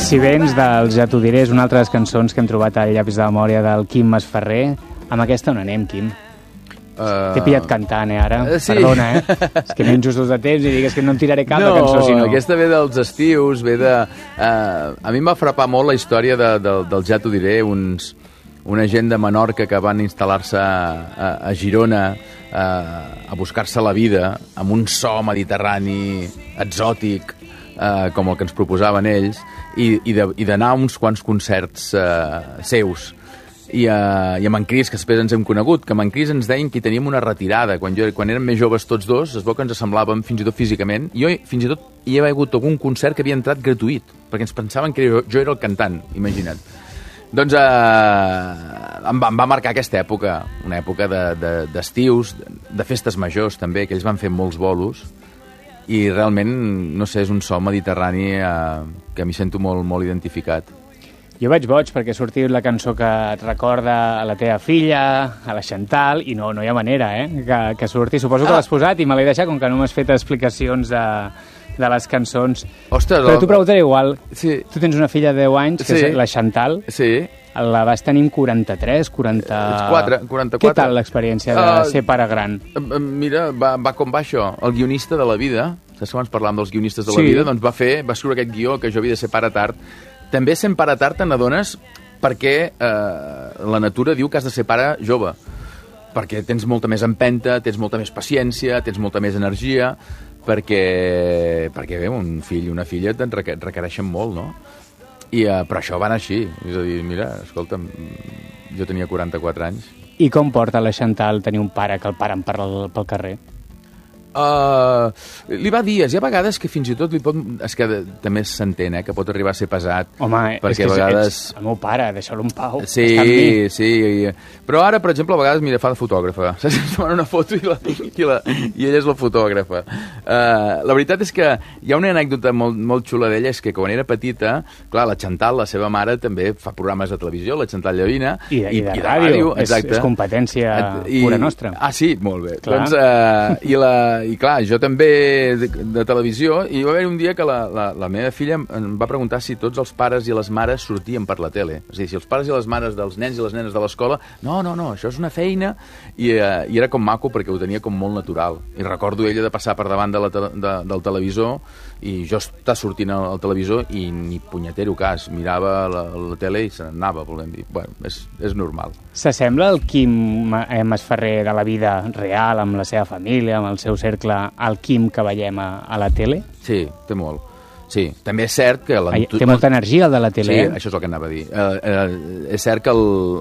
Si vens dels Ja t'ho diré, és una altra de les cançons que hem trobat al llapis de memòria del Quim Masferrer. Amb aquesta on anem, Quim? T'he pillat cantant, ara? Sí. Perdona, És que anem justos de temps i dic, és que no em tiraré cap de cançó, si no. Aquesta ve dels estius, ve de... a mi em va frapar molt la història del Ja t'ho diré, una gent de Menorca que van instal·lar-se a Girona a buscar-se la vida amb un so mediterrani exòtic, com el que ens proposaven ells, i d'anar a uns quants concerts seus. I amb en Cris, que després ens hem conegut, que amb en Cris ens deien que hi teníem una retirada. Quan érem més joves tots dos, es veu que ens semblàvem fins i tot físicament. Jo fins i tot hi havia hagut algun concert que havia entrat gratuït, perquè ens pensaven que jo era el cantant, imagina't. Doncs em va marcar aquesta època, una època d'estius, de festes majors també, que ells van fer molts bolos, i realment, no sé, és un so mediterrani que m'hi sento molt, molt identificat. Jo vaig boig perquè ha sortit la cançó que et recorda a la teva filla, a la Chantal, i no hi ha manera, que surti. Suposo que l'has posat i me l'he deixat, com que no m'has fet explicacions de les cançons. Ostres, però t'ho preguntaré igual. Sí. Tu tens una filla de 10 anys, que és la Chantal. Sí. La vas tenir amb 43, 44... Què tal l'experiència de ser pare gran? Mira, va com va això. El guionista de la vida, saps que abans parlàvem dels guionistes de la vida, doncs va escriure aquest guió que jo havia de ser pare tard. També sent pare tard te n'adones perquè la natura diu que has de ser pare jove, perquè tens molta més empenta, tens molta més paciència, tens molta més energia, perquè bé, un fill i una filla te'n requereixen molt, no? Però això va anar així. És a dir, mira, escolta'm, jo tenia 44 anys. I com porta la Chantal tenir un pare que el paren pel carrer? Li va dies, hi ha vegades que fins i tot li pot... És que també s'entén, que pot arribar a ser pesat. Home, és que ets el meu pare, deixa-lo en pau. Sí. Però ara, per exemple, a vegades, mira, fa de fotògrafa. Saps? Es demana una foto i ella és la fotògrafa. La veritat és que hi ha una anècdota molt xula d'ella, és que quan era petita, clar, la Chantal, la seva mare, també fa programes de televisió, la Chantal Llavina. I de ràdio, és competència pura nostra. Ah, sí? Molt bé. Doncs, i clar, jo també de televisió, i va haver un dia que la meva filla em va preguntar si tots els pares i les mares sortien per la tele. És a dir, si els pares i les mares dels nens i les nenes de l'escola, no, això és una feina, i era com maco perquè ho tenia com molt natural. I recordo ella de passar per davant del televisor i jo estar sortint al televisor i ni punyetero cas, mirava la tele i se n'anava, volem dir. Bueno, és normal. S'assembla el Quim Masferrer de la vida real, amb la seva família, amb el seu cercle, al Quim que veiem a la tele? Sí, té molt. Sí, també és cert que... Té molta energia, el de la tele, Sí, això és el que anava a dir. És cert que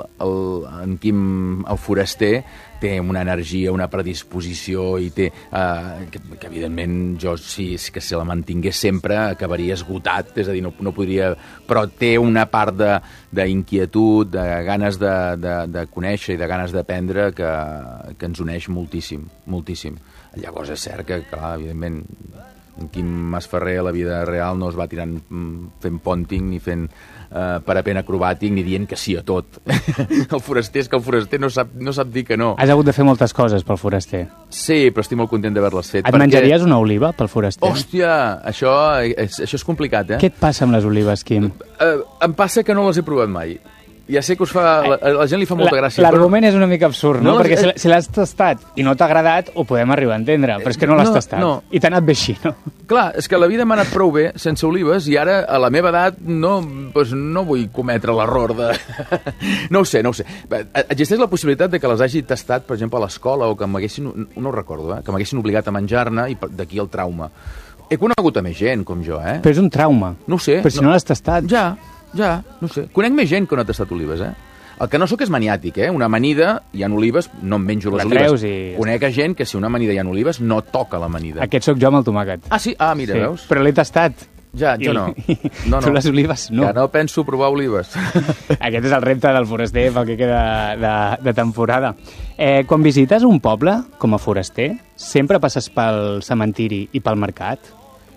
en Quim, el foraster, té una energia, una predisposició i té... que evidentment jo, si se la mantingués sempre, acabaria esgotat, és a dir, no podria... Però té una part d'inquietud, de ganes de conèixer i de ganes d'aprendre que ens uneix moltíssim, moltíssim. Llavors és cert que, clar, evidentment... En Quim Masferrer a la vida real no es va tirant fent pònting ni fent parapent acrobàtic ni dient que sí a tot. El foraster és que el foraster no sap dir que no. Has hagut de fer moltes coses pel foraster. Sí, però estic molt content d'haver-les fet. Et menjaries una oliva pel foraster? Hòstia, això és complicat, Què et passa amb les olives, Quim? Em passa que no les he provat mai. Ja sé que la gent li fa molta gràcia. L'argument és una mica absurd, no? Perquè si l'has tastat i no t'ha agradat, ho podem arribar a entendre, però és que no l'has tastat. I t'ha anat bé així, no? Clar, és que la vida m'ha anat prou bé sense olives i ara, a la meva edat, no vull cometre l'error de... No ho sé. Existeix la possibilitat de que les hagi tastat, per exemple, a l'escola o que m'haguessin... No ho recordo, que m'haguessin obligat a menjar-ne i d'aquí el trauma. He conegut a més gent com jo, Però és un trauma. No ho sé. Però si no l'has tastat... Ja, no sé. Conec més gent que no ha tastat olives, El que no sóc és maniàtic, Una amanida, hi ha olives, no em menjo les olives. Conec gent que si una amanida hi ha olives, no toca l'amanida. Aquest sóc jo amb el tomàquet. Ah, sí? Ah, mira, veus? Però l'he tastat. Ja, jo no. Tu les olives, no. Que no penso provar olives. Aquest és el repte del foraster pel que queda de temporada. Quan visites un poble, com a foraster, sempre passes pel cementiri i pel mercat?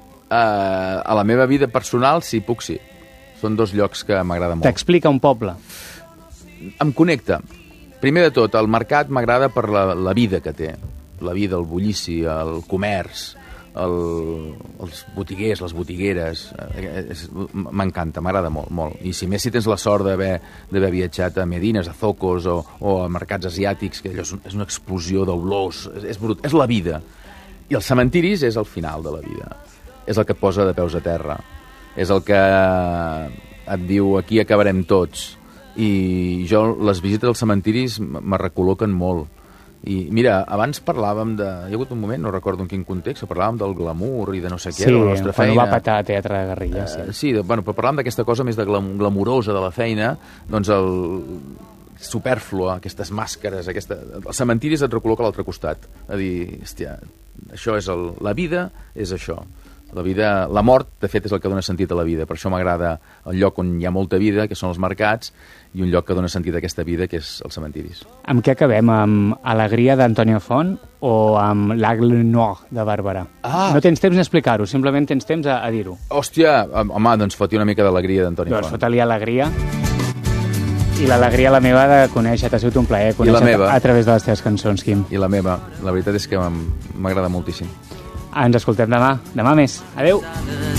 A la meva vida personal, sí, puc sí. Són dos llocs que m'agrada molt. T'explica un poble? Em connecta. Primer de tot, el mercat m'agrada per la vida que té. La vida, el bullici, el comerç, els botiguers, les botigueres, m'encanta, m'agrada molt, molt. I si més si tens la sort d'haver viatjat a Medines, a Zocos o a mercats asiàtics, que allò és una explosió d'olors, és la vida. I els cementiris és el final de la vida. És el que et posa de peus a terra. És el que et diu aquí acabarem tots. I jo, les visites als cementiris me recol·loquen molt. I mira, abans parlàvem de... Hi ha hagut un moment, no recordo en quin context, parlàvem del glamour i de no sé què, de la nostra feina. Sí, quan va petar Teatre de Guerrilla. Sí, però parlàvem d'aquesta cosa més de glamurosa de la feina, doncs el superflua, aquestes màscares, els cementiris et recol·loca a l'altre costat. A dir, hòstia, això és la vida és això. La mort, de fet, és el que dona sentit a la vida. Per això m'agrada el lloc on hi ha molta vida, que són els mercats, i un lloc que dona sentit a aquesta vida, que és els cementiris. Amb què acabem? Amb Alegria d'Antonio Font o amb L'Aigle Noir de Bàrbara? No tens temps d'explicar-ho, simplement tens temps a dir-ho. Hòstia, home, doncs foti una mica d'Alegria d'Antonio Font. Doncs fota-li Alegria. I l'alegria la meva de conèixer-te, ha sigut un plaer conèixer-te a través de les teves cançons, Quim. I la meva, la veritat és que m'agrada moltíssim. Ens escoltem demà més. Adéu!